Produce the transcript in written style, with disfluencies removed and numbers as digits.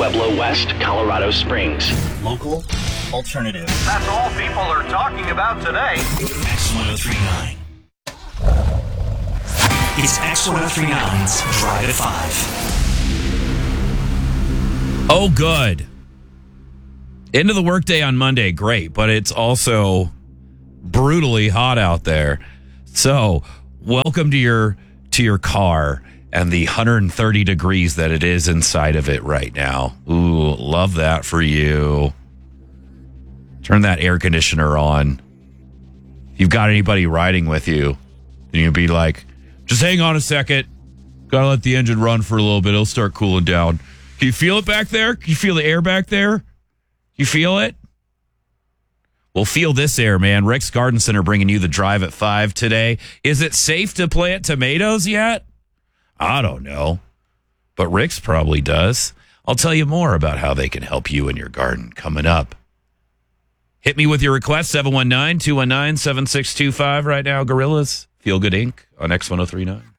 Pueblo West, Colorado Springs. Local alternative. That's all people are talking about today. X1039. It's X1039's Drive at 5. Oh, good. End of the workday on Monday, great, but it's also brutally hot out there. So, welcome to your car and the 130 degrees that it is inside of it right now. Ooh, love that for you. Turn that air conditioner on. If you've got anybody riding with you, then you'd be like, just hang on a second. Gotta let the engine run for a little bit. It'll start cooling down. Can you feel it back there? Can you feel the air back there? You feel it? Well, feel this air, man. Rick's Garden Center bringing you the Drive at 5 today. Is it safe to plant tomatoes yet? I don't know. But Rick's probably does. I'll tell you more about how they can help you in your garden coming up. Hit me with your request, 719-219-7625 right now, Gorillas. Feel Good Inc. on X1039.